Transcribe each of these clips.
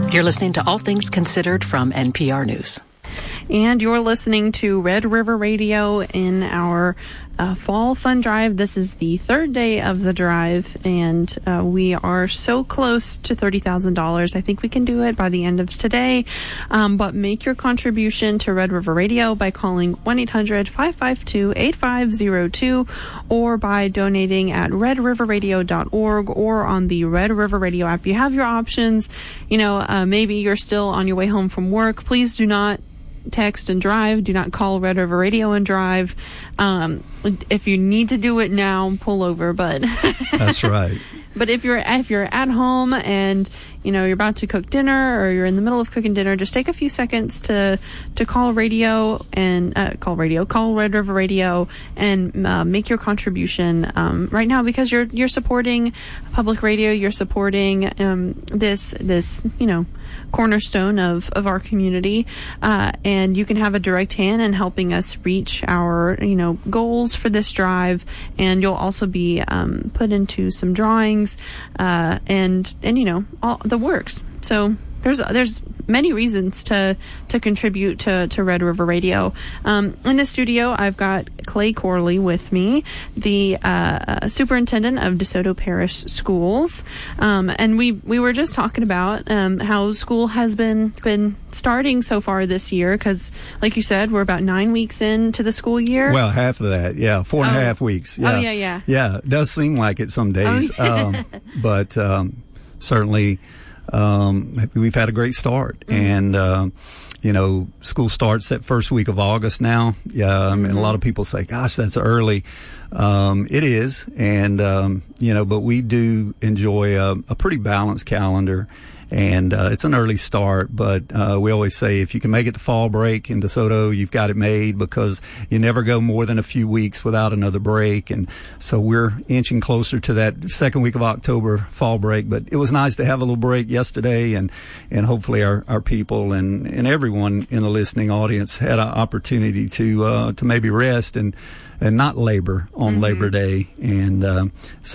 You're listening to All Things Considered from NPR News. And you're listening to Red River Radio in our Fall Fun Drive. This is the third day of the drive, and we are so close to $30,000. I think we can do it by the end of today. But make your contribution to Red River Radio by calling 1-800-552-8502 or by donating at redriverradio.org or on the Red River Radio app. You have your options. Maybe you're still on your way home from work. Please do not text and drive. Do not call Red River Radio and drive. If you need to do it now, pull over. But that's right. But if you're at home and you're about to cook dinner or you're in the middle of cooking dinner, just take a few seconds to call radio and call Red River Radio and make your contribution right now, because you're supporting public radio. You're supporting this cornerstone of our community, and you can have a direct hand in helping us reach our goals for this drive. And you'll also be put into some drawings and all the works. So there's many reasons to contribute to Red River Radio. In the studio, I've got Clay Corley with me, the superintendent of DeSoto Parish Schools, and we were just talking about how school has been starting so far this year, because, like you said, we're about 9 weeks into the school year. Well, half of that, yeah, 4.5 weeks. Yeah. Oh, yeah. Yeah, it does seem like it some days, but certainly. We've had a great start, and school starts that first week of August now. And a lot of people say, "Gosh, that's early." It is, and but we do enjoy a pretty balanced calendar. And it's an early start, but we always say if you can make it to fall break in DeSoto, you've got it made, because you never go more than a few weeks without another break. And so we're inching closer to that second week of October fall break. But it was nice to have a little break yesterday, and hopefully our people and everyone in the listening audience had an opportunity to maybe rest and not labor on Labor Day. And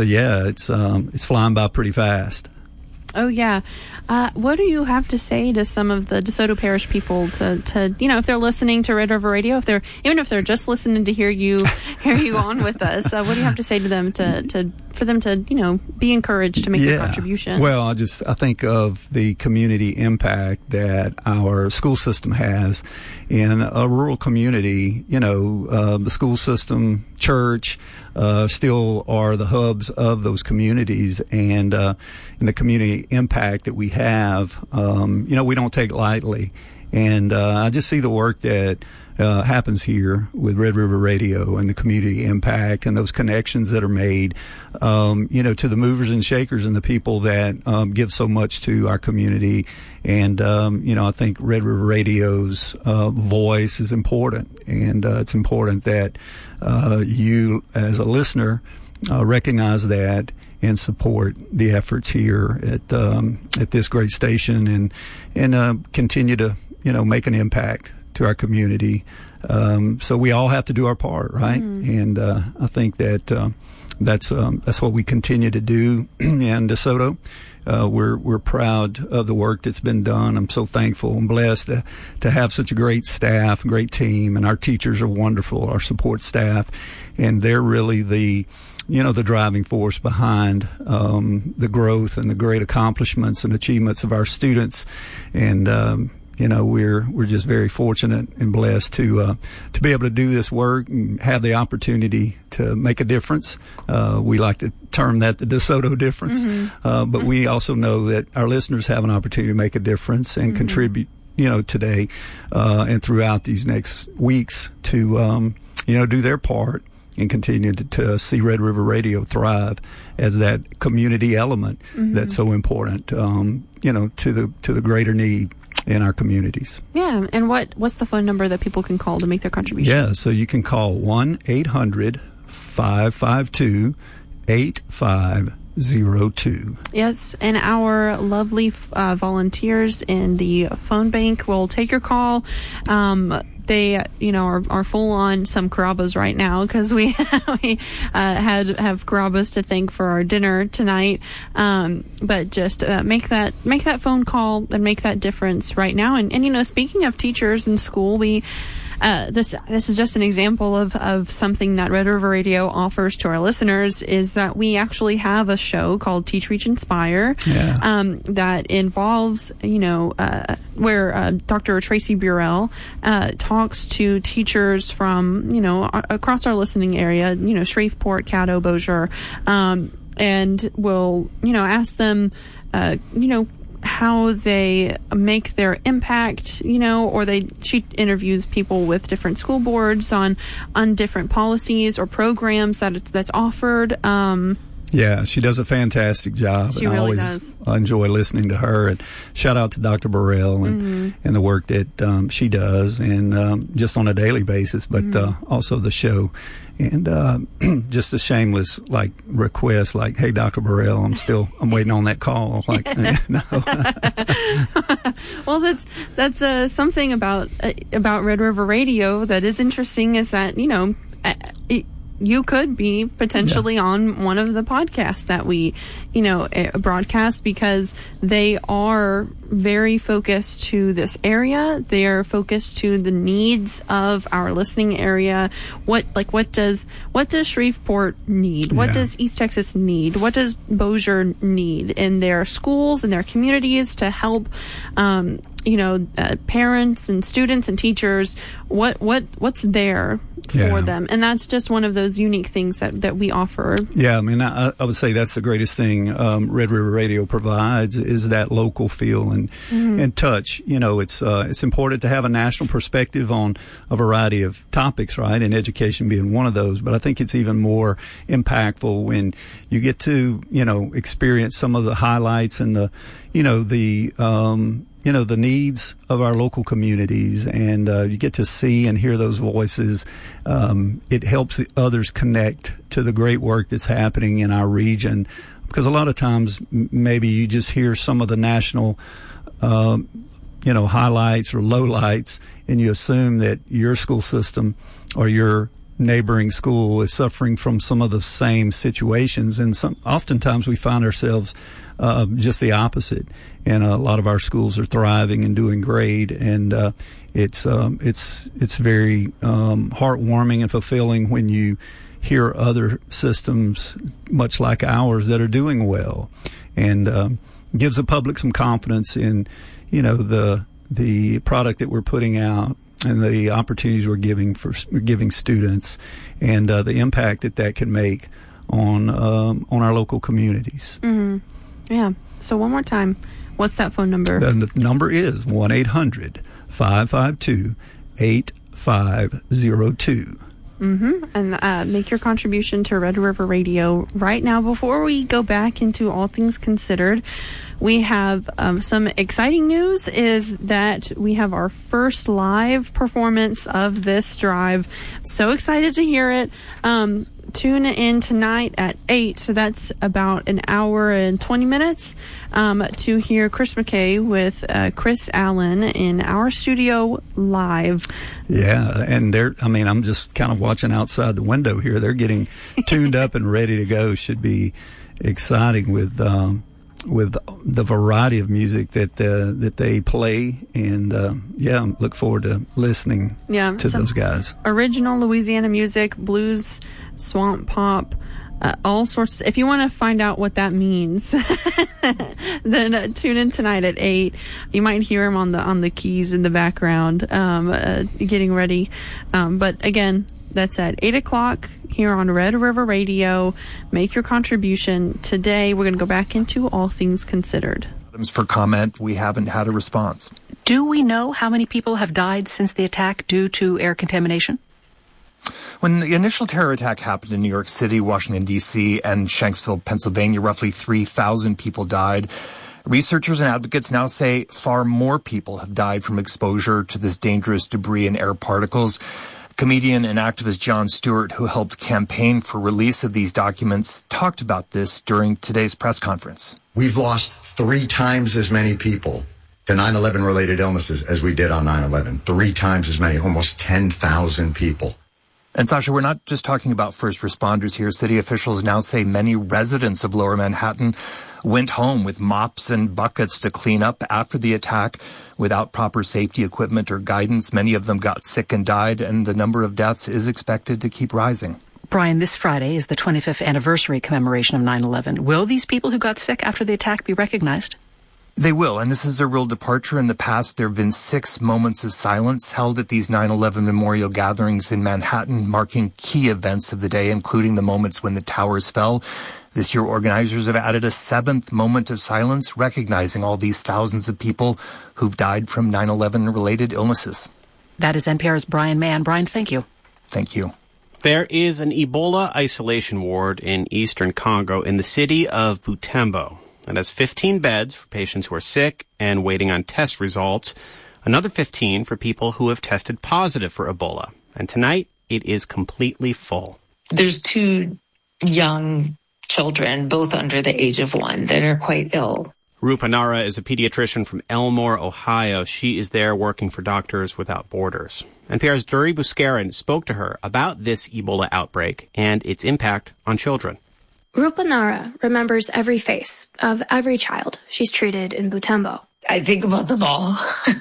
it's flying by pretty fast. Oh, yeah. What do you have to say to some of the DeSoto Parish people to if they're listening to Red River Radio, even if they're just listening to hear you on with us, what do you have to say to them for them to be encouraged to make a contribution? Well, I think of the community impact that our school system has in a rural community. The school system, church, still are the hubs of those communities, and the community impact that we have, we don't take lightly. And I just see the work that happens here with Red River Radio and the community impact and those connections that are made, to the movers and shakers and the people that give so much to our community. And, I think Red River Radio's voice is important, and it's important that you as a listener recognize that and support the efforts here at this great station, and continue to make an impact to our community. So we all have to do our part, right? And I think that that's what we continue to do in DeSoto. We're proud of the work that's been done. I'm so thankful and blessed to have such a great staff, great team, and our teachers are wonderful, our support staff, and they're really the driving force behind the growth and the great accomplishments and achievements of our students. And we're just very fortunate and blessed to be able to do this work and have the opportunity to make a difference. We like to term that the DeSoto difference, but we also know that our listeners have an opportunity to make a difference and contribute, today and throughout these next weeks to do their part and continue to see Red River Radio thrive as that community element that's so important, to the greater need in our communities. Yeah, and what's the phone number that people can call to make their contribution? Yeah, so you can call 1-800-552-8502. Yes, and our lovely volunteers in the phone bank will take your call. they, are full on some Carrabba's right now because we have Carrabba's to thank for our dinner tonight. But just make that phone call and make that difference right now. And speaking of teachers in school, this is just an example of something that Red River Radio offers to our listeners, is that we actually have a show called Teach, Reach, Inspire, that involves, where Dr. Tracy Burrell talks to teachers from, across our listening area, Shreveport, Caddo, Bossier, and will, ask them, how they make their impact, or she interviews people with different school boards on different policies or programs that's offered. Yeah, she does a fantastic job. She really does. I enjoy listening to her. And shout out to Dr. Burrell and the work that she does, and just on a daily basis, but also the show. And just a shameless request, hey, Dr. Burrell, I'm waiting on that call. No. Well, that's something about Red River Radio that is interesting, is that you could be potentially on one of the podcasts that we, broadcast, because they are very focused to this area. They are focused to the needs of our listening area. What does Shreveport need? What does East Texas need? What does Bossier need in their schools and their communities to help, parents and students and teachers? What's there for them? And that's just one of those unique things that we offer. Yeah, I mean, I would say that's the greatest thing Red River Radio provides, is that local feel and touch. It's important to have a national perspective on a variety of topics, right? And education being one of those. But I think it's even more impactful when you get to, experience some of the highlights and the needs of our local communities, and you get to see and hear those voices. It helps others connect to the great work that's happening in our region, because a lot of times maybe you just hear some of the national highlights or lowlights, and you assume that your school system or your neighboring school is suffering from some of the same situations, and oftentimes we find ourselves just the opposite. And a lot of our schools are thriving and doing great, and it's very heartwarming and fulfilling when you hear other systems, much like ours, that are doing well, and gives the public some confidence in the product that we're putting out and the opportunities we're giving students, and the impact that can make on our local communities. Mm-hmm. Yeah. So one more time, what's that phone number? The number is 1-800-552-8502. And make your contribution to Red River Radio right now. Before we go back into All Things Considered, we have some exciting news, is that we have our first live performance of this drive. So excited to hear it. Tune in tonight at 8, so that's about an hour and 20 minutes, to hear Chris McKay with Chris Allen in our studio live. Yeah, and I'm just kind of watching outside the window here. They're getting tuned up and ready to go. Should be exciting with the variety of music that they play, and look forward to listening to those guys. Original Louisiana music, blues, swamp pop, all sorts. If you want to find out what that means, then tune in tonight at 8. You might hear him on the keys in the background, getting ready. But again, that's at 8 o'clock here on Red River Radio. Make your contribution today. We're going to go back into All Things Considered. For comment, we haven't had a response. Do we know how many people have died since the attack due to air contamination? When the initial terror attack happened in New York City, Washington, D.C., and Shanksville, Pennsylvania, roughly 3,000 people died. Researchers and advocates now say far more people have died from exposure to this dangerous debris and air particles. Comedian and activist Jon Stewart, who helped campaign for release of these documents, talked about this during today's press conference. We've lost 3 times as many people to 9/11 related illnesses as we did on 9/11. 3 times as many, almost 10,000 people. And Sasha, we're not just talking about first responders here. City officials now say many residents of Lower Manhattan went home with mops and buckets to clean up after the attack without proper safety equipment or guidance. Many of them got sick and died, and the number of deaths is expected to keep rising. Brian, this Friday is the 25th anniversary commemoration of 9/11. Will these people who got sick after the attack be recognized? They will, and this is a real departure. In the past, there have been 6 moments of silence held at these 9/11 memorial gatherings in Manhattan, marking key events of the day, including the moments when the towers fell. This year, organizers have added a 7th moment of silence, recognizing all these thousands of people who've died from 9/11-related illnesses. That is NPR's Brian Mann. Brian, thank you. Thank you. There is an Ebola isolation ward in eastern Congo in the city of Butembo. It has 15 beds for patients who are sick and waiting on test results, another 15 for people who have tested positive for Ebola. And tonight, it is completely full. There's 2 young children, both under the age of 1, that are quite ill. Rupa Nara is a pediatrician from Elmore, Ohio. She is there working for Doctors Without Borders. NPR's Duri Buscarin spoke to her about this Ebola outbreak and its impact on children. Rupa Nara remembers every face of every child she's treated in Butembo. I think about them all.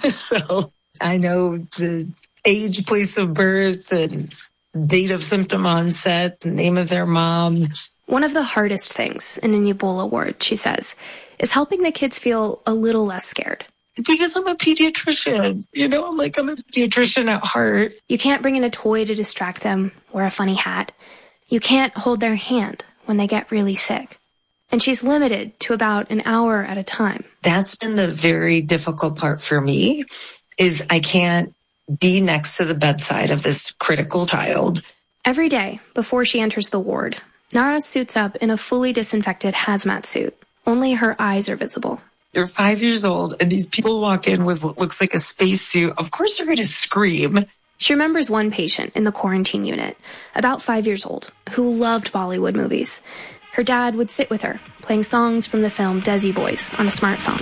So I know the age, place of birth, and date of symptom onset, the name of their mom. One of the hardest things in an Ebola ward, she says, is helping the kids feel a little less scared. Because I'm a pediatrician. I'm a pediatrician at heart. You can't bring in a toy to distract them, wear a funny hat. You can't hold their hand when they get really sick. And she's limited to about an hour at a time. That's been the very difficult part for me, is I can't be next to the bedside of this critical child. Every day before she enters the ward, Nara suits up in a fully disinfected hazmat suit. Only her eyes are visible. You're 5 years old, and these people walk in with what looks like a spacesuit. Of course you're going to scream. She remembers one patient in the quarantine unit, about 5 years old, who loved Bollywood movies. Her dad would sit with her, playing songs from the film Desi Boys on a smartphone.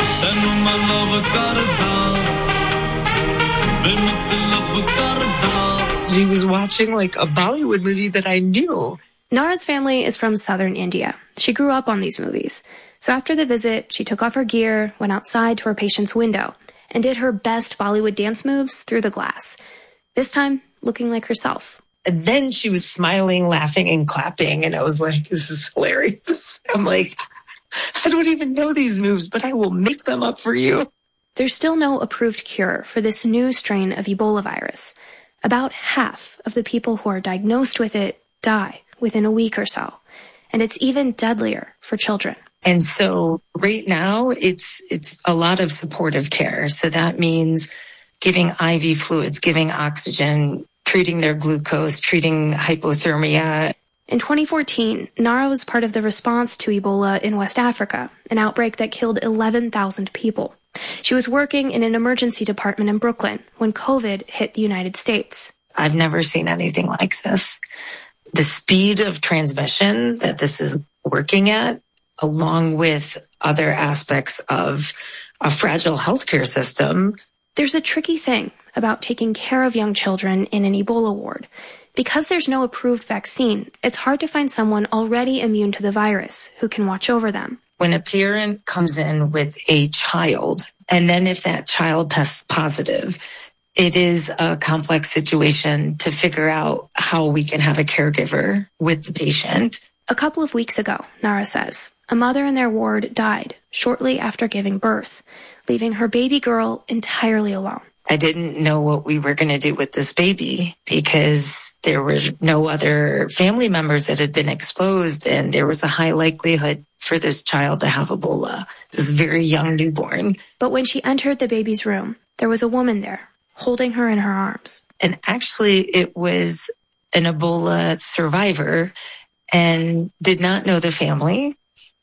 She was watching like a Bollywood movie that I knew. Nara's family is from southern India. She grew up on these movies. So after the visit, she took off her gear, went outside to her patient's window, and did her best Bollywood dance moves through the glass. This time, looking like herself. And then she was smiling, laughing, and clapping. And I was like, this is hilarious. I'm like, I don't even know these moves, but I will make them up for you. There's still no approved cure for this new strain of Ebola virus. About half of the people who are diagnosed with it die within a week or so. And it's even deadlier for children. And so right now, it's a lot of supportive care. So that means giving IV fluids, giving oxygen, treating their glucose, treating hypothermia. In 2014, Nara was part of the response to Ebola in West Africa, an outbreak that killed 11,000 people. She was working in an emergency department in Brooklyn when COVID hit the United States. I've never seen anything like this. The speed of transmission that this is working at, along with other aspects of a fragile healthcare system. There's a tricky thing about taking care of young children in an Ebola ward. Because there's no approved vaccine, it's hard to find someone already immune to the virus who can watch over them. When a parent comes in with a child, and then if that child tests positive, it is a complex situation to figure out how we can have a caregiver with the patient. A couple of weeks ago, Nara says, a mother in their ward died shortly after giving birth, leaving her baby girl entirely alone. I didn't know what we were going to do with this baby because there were no other family members that had been exposed, and there was a high likelihood for this child to have Ebola, this very young newborn. But when she entered the baby's room, there was a woman there, holding her in her arms. And actually, it was an Ebola survivor and did not know the family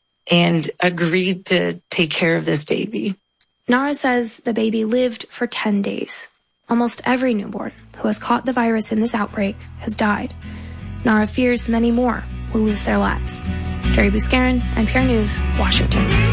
and agreed to take care of this baby. Nara says the baby lived for 10 days. Almost every newborn who has caught the virus in this outbreak has died. Nara fears many more will lose their lives. Duri Buscarin, NPR News, Washington.